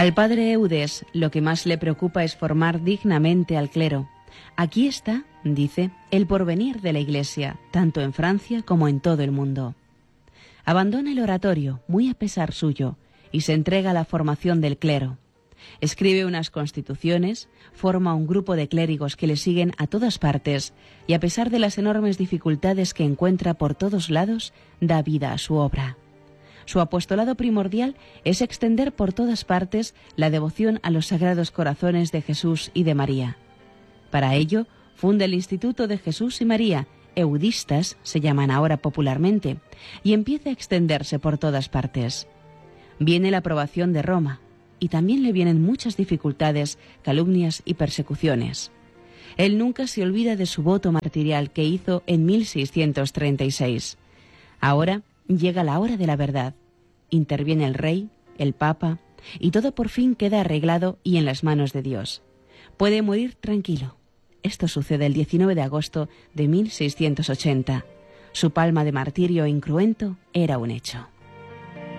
Al padre Eudes lo que más le preocupa es formar dignamente al clero. Aquí está, dice, el porvenir de la Iglesia, tanto en Francia como en todo el mundo. Abandona el oratorio, muy a pesar suyo, y se entrega a la formación del clero. Escribe unas constituciones, forma un grupo de clérigos que le siguen a todas partes, y a pesar de las enormes dificultades que encuentra por todos lados, da vida a su obra. Su apostolado primordial es extender por todas partes la devoción a los sagrados corazones de Jesús y de María. Para ello, funda el Instituto de Jesús y María, eudistas se llaman ahora popularmente, y empieza a extenderse por todas partes. Viene la aprobación de Roma, y también le vienen muchas dificultades, calumnias y persecuciones. Él nunca se olvida de su voto martirial que hizo en 1636. Ahora llega la hora de la verdad. Interviene el rey, el papa, y todo por fin queda arreglado y en las manos de Dios. Puede morir tranquilo. Esto sucede el 19 de agosto de 1680. Su palma de martirio incruento era un hecho.